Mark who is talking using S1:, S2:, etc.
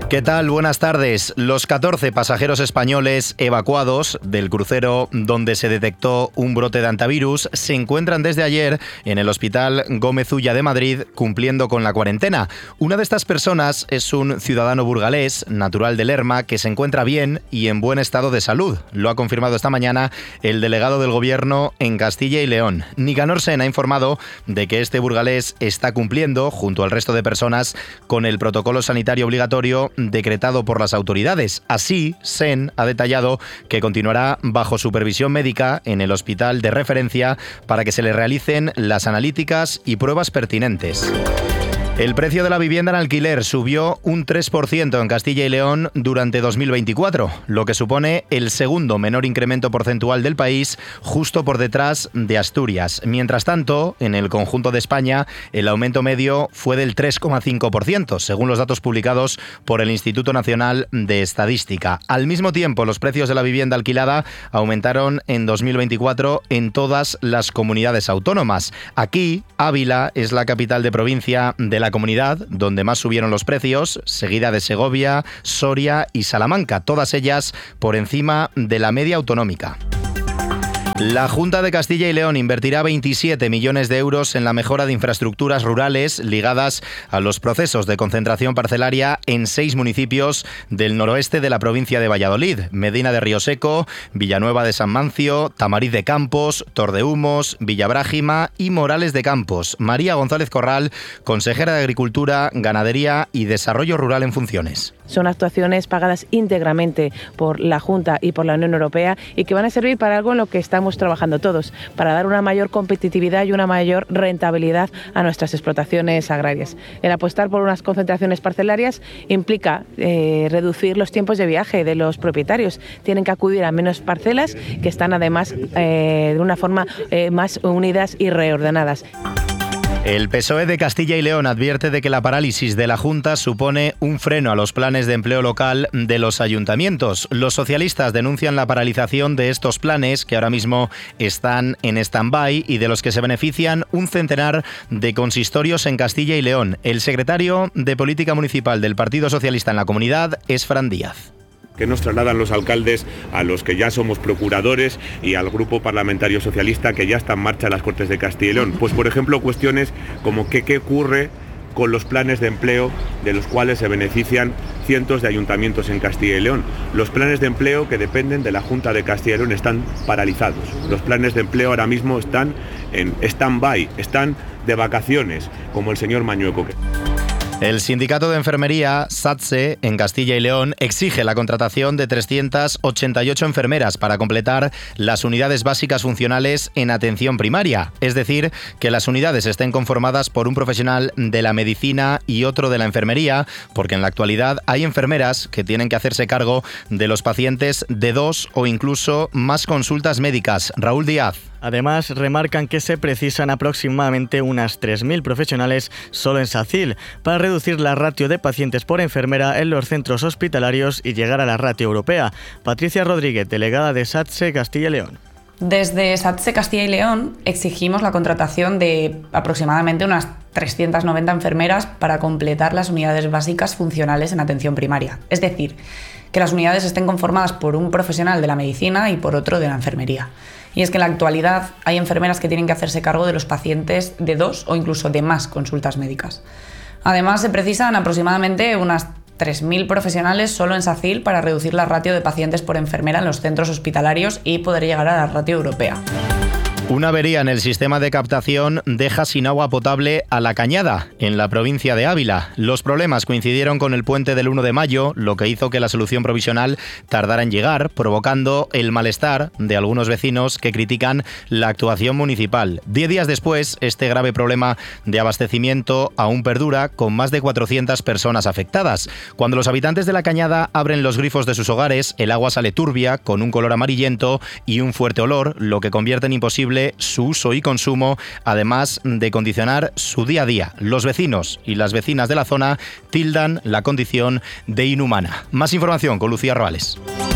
S1: ¿Qué tal? Buenas tardes. Los 14 pasajeros españoles evacuados del crucero donde se detectó un brote de hantavirus se encuentran desde ayer en el Hospital Gómez Ulla de Madrid cumpliendo con la cuarentena. Una de estas personas es un ciudadano burgalés, natural de Lerma, que se encuentra bien y en buen estado de salud. Lo ha confirmado esta mañana el delegado del Gobierno en Castilla y León. Nicanor Sen ha informado de que este burgalés está cumpliendo, junto al resto de personas, con el protocolo sanitario obligatorio decretado por las autoridades. Así, Sen ha detallado que continuará bajo supervisión médica en el hospital de referencia para que se le realicen las analíticas y pruebas pertinentes. El precio de la vivienda en alquiler subió un 3% en Castilla y León durante 2024, lo que supone el segundo menor incremento porcentual del país, justo por detrás de Asturias. Mientras tanto, en el conjunto de España, el aumento medio fue del 3,5%, según los datos publicados por el Instituto Nacional de Estadística. Al mismo tiempo, los precios de la vivienda alquilada aumentaron en 2024 en todas las comunidades autónomas. Aquí, Ávila es la capital de provincia de la comunidad donde más subieron los precios, seguida de Segovia, Soria y Salamanca, todas ellas por encima de la media autonómica. La Junta de Castilla y León invertirá 27 millones de euros en la mejora de infraestructuras rurales ligadas a los procesos de concentración parcelaria en 6 municipios del noroeste de la provincia de Valladolid: Medina de Rioseco, Villanueva de San Mancio, Tamariz de Campos, Tordehumos, Villabrágima y Morales de Campos. María González Corral, consejera de Agricultura, Ganadería y Desarrollo Rural en funciones.
S2: Son actuaciones pagadas íntegramente por la Junta y por la Unión Europea y que van a servir para algo en lo que estamos trabajando todos, para dar una mayor competitividad y una mayor rentabilidad a nuestras explotaciones agrarias. El apostar por unas concentraciones parcelarias implica reducir los tiempos de viaje de los propietarios. Tienen que acudir a menos parcelas que están además de una forma más unidas y reordenadas.
S1: El PSOE de Castilla y León advierte de que la parálisis de la Junta supone un freno a los planes de empleo local de los ayuntamientos. Los socialistas denuncian la paralización de estos planes, que ahora mismo están en stand-by y de los que se benefician un centenar de consistorios en Castilla y León. El secretario de Política Municipal del Partido Socialista en la comunidad es Fran Díaz.
S3: ¿Qué nos trasladan los alcaldes a los que ya somos procuradores y al grupo parlamentario socialista que ya está en marcha en las Cortes de Castilla y León? Pues, por ejemplo, cuestiones como qué ocurre con los planes de empleo de los cuales se benefician cientos de ayuntamientos en Castilla y León. Los planes de empleo que dependen de la Junta de Castilla y León están paralizados. Los planes de empleo ahora mismo están en stand-by, están de vacaciones, como el señor Mañueco.
S1: El sindicato de enfermería, SATSE, en Castilla y León, exige la contratación de 388 enfermeras para completar las unidades básicas funcionales en atención primaria. Es decir, que las unidades estén conformadas por un profesional de la medicina y otro de la enfermería, porque en la actualidad hay enfermeras que tienen que hacerse cargo de los pacientes de 2 o incluso más consultas médicas. Raúl Díaz.
S4: Además, remarcan que se precisan aproximadamente unas 3.000 profesionales solo en SACIL para reducir la ratio de pacientes por enfermera en los centros hospitalarios y llegar a la ratio europea. Patricia Rodríguez, delegada de SATSE Castilla y León.
S5: Desde SATSE Castilla y León exigimos la contratación de aproximadamente unas 390 enfermeras para completar las unidades básicas funcionales en atención primaria. Es decir, que las unidades estén conformadas por un profesional de la medicina y por otro de la enfermería. Y es que en la actualidad hay enfermeras que tienen que hacerse cargo de los pacientes de 2 o incluso de más consultas médicas. Además, se precisan aproximadamente unas 3.000 profesionales solo en SACIL para reducir la ratio de pacientes por enfermera en los centros hospitalarios y poder llegar a la ratio europea.
S1: Una avería en el sistema de captación deja sin agua potable a La Cañada, en la provincia de Ávila. Los problemas coincidieron con el puente del 1 de mayo, lo que hizo que la solución provisional tardara en llegar, provocando el malestar de algunos vecinos que critican la actuación municipal. 10 días después, este grave problema de abastecimiento aún perdura, con más de 400 personas afectadas. Cuando los habitantes de La Cañada abren los grifos de sus hogares, el agua sale turbia, con un color amarillento y un fuerte olor, lo que convierte en imposible su uso y consumo, además de condicionar su día a día. Los vecinos y las vecinas de la zona tildan la condición de inhumana. Más información con Lucía Roales.